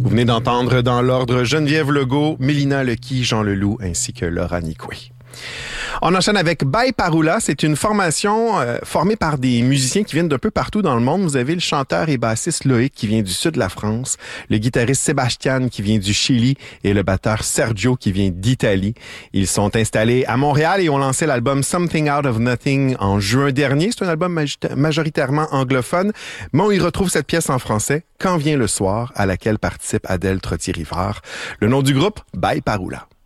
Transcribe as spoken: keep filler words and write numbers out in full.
Vous venez d'entendre dans l'ordre Geneviève Legault, Mélina Lequi, Jean Leloup ainsi que Laura Nicoué. On enchaîne avec Bye Parula. C'est une formation euh, formée par des musiciens qui viennent d'un peu partout dans le monde. Vous avez le chanteur et bassiste Loïc qui vient du sud de la France, le guitariste Sébastien qui vient du Chili et le batteur Sergio qui vient d'Italie. Ils sont installés à Montréal et ont lancé l'album Something Out of Nothing en juin dernier. C'est un album maj- majoritairement anglophone, mais on y retrouve cette pièce en français, Quand vient le soir, à laquelle participe Adèle Trottier-Rivard. Le nom du groupe, Bye Parula.